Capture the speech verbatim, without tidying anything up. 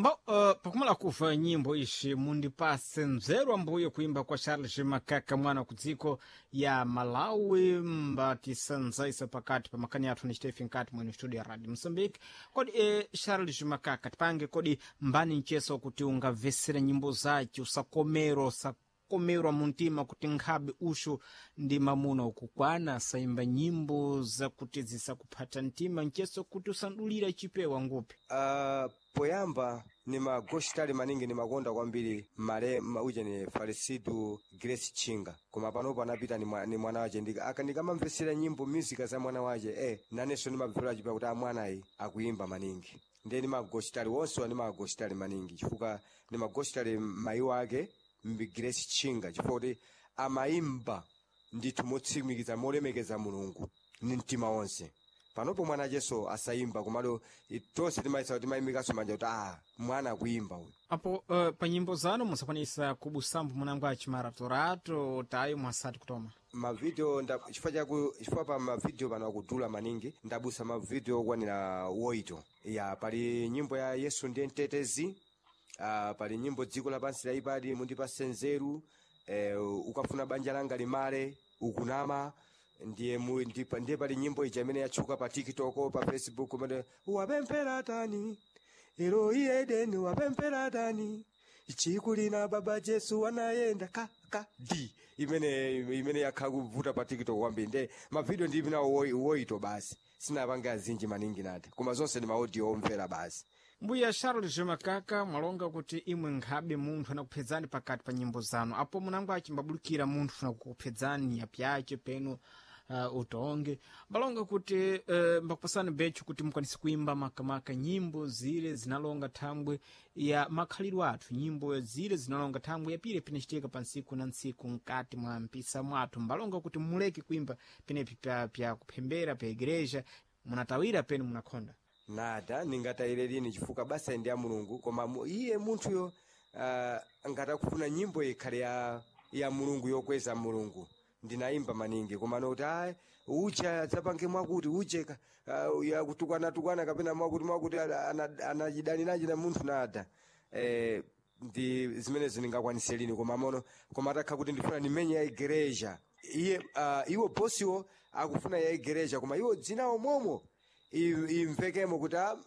Mbo, uh, pakumala kuva nyimbo ishi mundipase mzeru ambuyo kuimba kwa Charles Makaka mwana kudziko ya Malawi mbatisanzaisa pakati pa makani athu ni Stephen Kati mwene studio ya Radio Mozambique. Kodi eh, Charles Makaka tipange kodi mbani ncheso kuti ungavesera nyimbo zachi usakomero usakomerwa muntima kuti nkhabe usho ndi mamuna ukukwana saimba nyimbo za kuti zisakuphata ntima ncheso kuti usandulira chipewa ngupi. Uh, poyamba ni magositali maningi ni makonda kwambiri male uje ni Farisidu Grace Chinga koma pano panapita ni, mwa, ni mwana wache ndika aka ndikamamvesera nyimbo music za mwana wache eh naneso ni mabvera chipa kuti mwana yi akuimba maningi ndiye ni magositali wonso ni magositali maningi chifukwa ni magositali mai wake mbi Grace Chinga chifukwa kuti amaimba ndithu motsimikiza molemekeza Mulungu ni mtima wonse. Panopo mwana Yesu asaimba kumalo tonse timaisa kuti maimikaso manja kuti ah mwana kuimba uyu. Apo uh, pa nyimbo zanu musakwanisa kubusambu munangu achimaratorato tayo mwasati kutoma. Ma video nda chifukwa chaku chifukwa pa ma video pano akudula maningi ndabusa ma video kwanira woito. Ya pali nyimbo ya Yesu ndiye mtetezi, uh, pali nyimbo dziko lapansi la ibadi mundipase nzeru, eh, ukafuna banja langa limale, ukunama ndiye mu ndipa ndiye pali nyimbo ija imene yachuka pa TikTok pa Facebook mode wapempera tani Eloi Eden wapempera tani ichikulina baba Yesu wanayenda ka ka di imene imene yakhakuvuta pa TikTok kwambiri nde ma video ndi bina woito basi sina panga azinji maningi nati koma zonse ndi ma audio omvera basi. Mbuya Charles Makaka mwalonga kuti imwe nkhabe munthu anakuphedzani pakati pa nyimbo zanu apo munangu achimbabulukira munthu funa kukuphedzani yapyache peno uh, utonge balonga kuti uh, mbakupasani becho kuti mukwanisi kuimba makamaka nyimbo zile zinalonga thambwe ya makhalidwe athu nyimbo zile zinalonga thambwe yapire pene chitika pa ntsiku na ntsiku mkati mwa mpisa mwathu mbalonga kuti muleke kuimba penepi pya, pya kuphembera pa igreja munatawira pene munakhonda. Nada ningatayire lini chifuka basa ndi ya Mulungu koma mu, iye munthu yo uh, ngata kufuna nyimbo ikhale ya ya Mulungu yokweza Mulungu ndinaimba maningi koma noti ah ucha zapange mwakuti ucheka uh, ya kutukana tukana kapena mwakuti mwakuti anajidani naji na munthu nada eh ndi zimene ziningakwanise lini koma mono koma atakha kuti ndifuna nimenye ya igreja iye uh, iwo bosiwo akufuna ya igreja koma iwo dzina omomo imvekemo kuti